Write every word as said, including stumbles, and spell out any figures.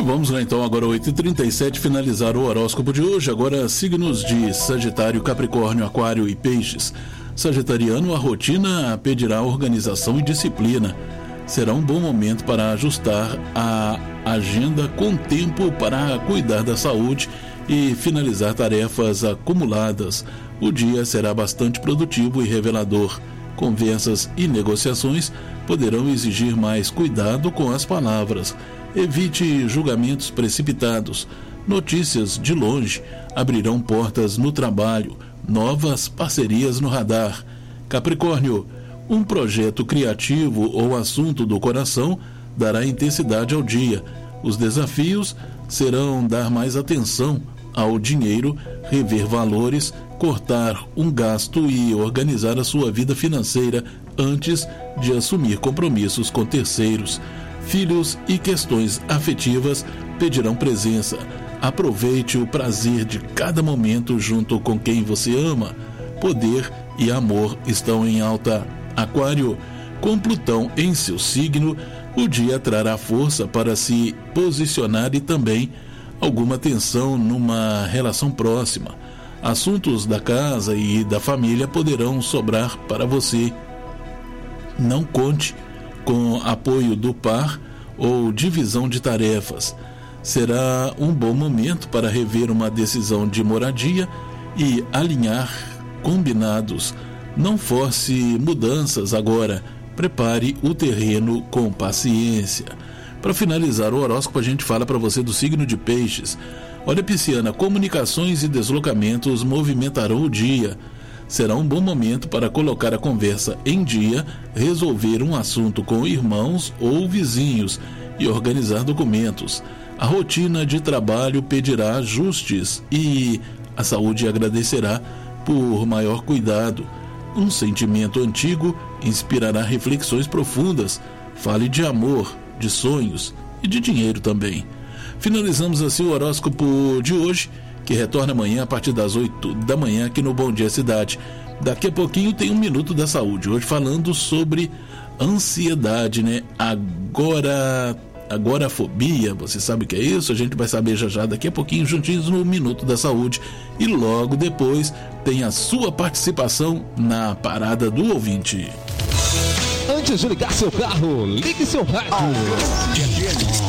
vamos lá então, agora oito e trinta e sete, finalizar o horóscopo de hoje. Agora signos de Sagitário, Capricórnio, Aquário e Peixes. Sagitariano, a rotina pedirá organização e disciplina. Será um bom momento para ajustar a agenda com tempo para cuidar da saúde e finalizar tarefas acumuladas. O dia será bastante produtivo e revelador. Conversas e negociações poderão exigir mais cuidado com as palavras. Evite julgamentos precipitados. Notícias de longe abrirão portas no trabalho. Novas parcerias no radar. Capricórnio, um projeto criativo ou assunto do coração dará intensidade ao dia. Os desafios serão dar mais atenção ao dinheiro, rever valores, cortar um gasto e organizar a sua vida financeira antes de assumir compromissos com terceiros. Filhos e questões afetivas pedirão presença. Aproveite o prazer de cada momento junto com quem você ama. Poder e amor estão em alta. Aquário, com Plutão em seu signo, o dia trará força para se posicionar e também alguma tensão numa relação próxima. Assuntos da casa e da família poderão sobrar para você. Não conte com apoio do par ou divisão de tarefas. Será um bom momento para rever uma decisão de moradia e alinhar combinados. Não force mudanças agora. Prepare o terreno com paciência. Para finalizar o horóscopo, a gente fala para você do signo de Peixes. Olha, Pisciana, comunicações e deslocamentos movimentarão o dia. Será um bom momento para colocar a conversa em dia, resolver um assunto com irmãos ou vizinhos e organizar documentos. A rotina de trabalho pedirá ajustes e a saúde agradecerá por maior cuidado. Um sentimento antigo inspirará reflexões profundas. Fale de amor, de sonhos e de dinheiro também. Finalizamos assim o horóscopo de hoje, que retorna amanhã a partir das oito da manhã aqui no Bom Dia Cidade. Daqui a pouquinho tem um Minuto da Saúde, hoje falando sobre ansiedade, né? Agora, agorafobia, você sabe o que é isso? A gente vai saber já já daqui a pouquinho, juntinhos no Minuto da Saúde. E logo depois tem a sua participação na Parada do Ouvinte. Antes de ligar seu carro, ligue seu rádio.